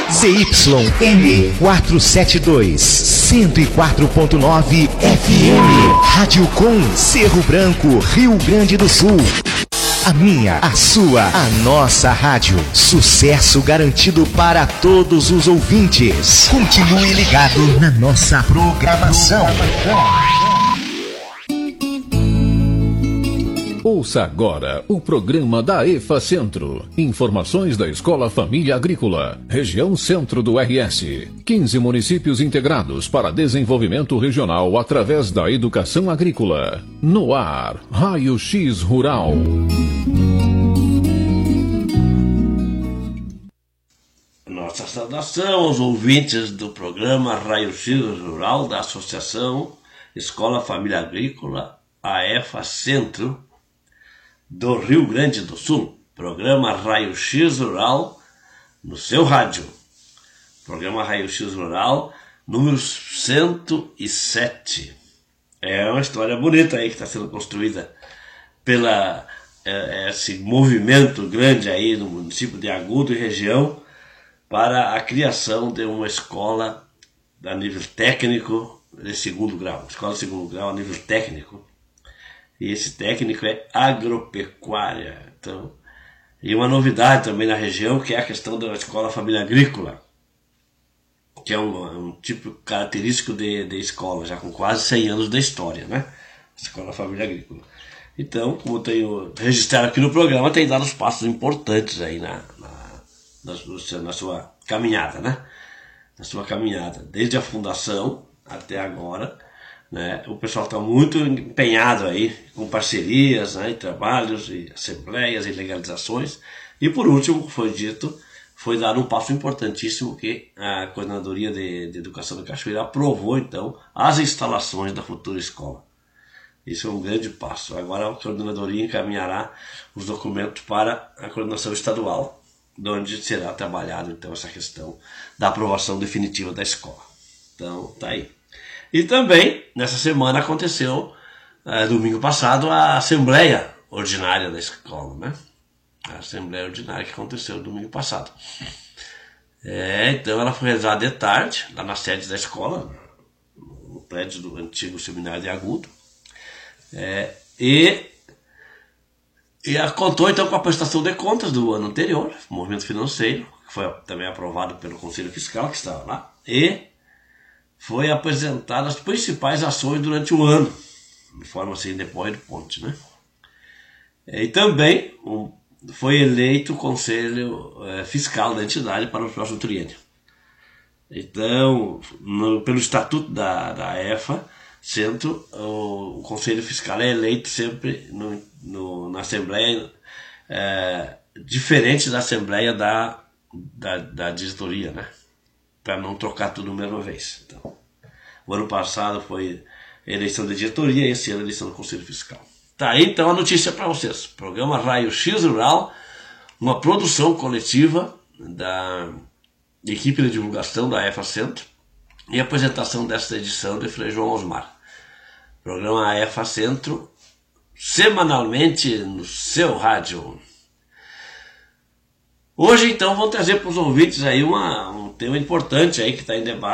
ZYM 472, 104.9 FM. Rádio Com, Cerro Branco, Rio Grande do Sul. A minha, a sua, a nossa rádio. Sucesso garantido para todos os ouvintes. Continue ligado na nossa programação. Ouça agora o programa da EFA Centro. Informações da Escola Família Agrícola, região centro do RS. 15 municípios integrados para desenvolvimento regional através da educação agrícola. No ar, Raio X Rural. Nossa saudação aos ouvintes do programa Raio X Rural da Associação Escola Família Agrícola, a EFA Centro, do Rio Grande do Sul. Programa Raio X Rural no seu rádio. Programa Raio X Rural número 107. É uma história bonita aí que está sendo construída pela esse movimento grande aí no município de Agudo e região para a criação de uma escola a nível técnico de segundo grau. Escola de segundo grau a nível técnico. E esse técnico é agropecuária. Então, e uma novidade também na região, que é a questão da escola família agrícola, que é um tipo característico de escola, já com quase 100 anos de história, né? Escola família agrícola. Então, como tenho registrado aqui no programa, tem dado os passos importantes aí na sua caminhada, né? Na sua caminhada, desde a fundação até agora, né? O pessoal está muito empenhado aí com parcerias, né? E trabalhos, e assembleias e legalizações. E por último, foi dado um passo importantíssimo que a Coordenadoria de Educação da Cachoeira aprovou então as instalações da futura escola. Isso é um grande passo. Agora a Coordenadoria encaminhará os documentos para a coordenação estadual, onde será trabalhado então essa questão da aprovação definitiva da escola. Então, tá aí. E também, nessa semana aconteceu, domingo passado, a Assembleia Ordinária da Escola, né? A Assembleia Ordinária que aconteceu domingo passado. Então ela foi realizada de tarde, lá na sede da escola, no prédio do antigo seminário de Agudo. E contou então com a prestação de contas do ano anterior, movimento financeiro, que foi também aprovado pelo Conselho Fiscal, que estava lá, e foi apresentado as principais ações durante o ano, de forma assim, depois do ponte, né? E também foi eleito o Conselho Fiscal da entidade para o próximo triênio. Então, pelo estatuto da EFA Centro, o Conselho Fiscal é eleito sempre na Assembleia, diferente da Assembleia da diretoria, né? Para não trocar tudo na mesma vez. Então, o ano passado foi eleição da diretoria e esse ano eleição do Conselho Fiscal. Tá aí então a notícia para vocês. Programa Raio X Rural, uma produção coletiva da equipe de divulgação da EFA Centro e apresentação desta edição de Frei João Osmar. Programa EFA Centro, semanalmente no seu rádio. Hoje então vou trazer para os ouvintes aí um tema importante aí que está em debate.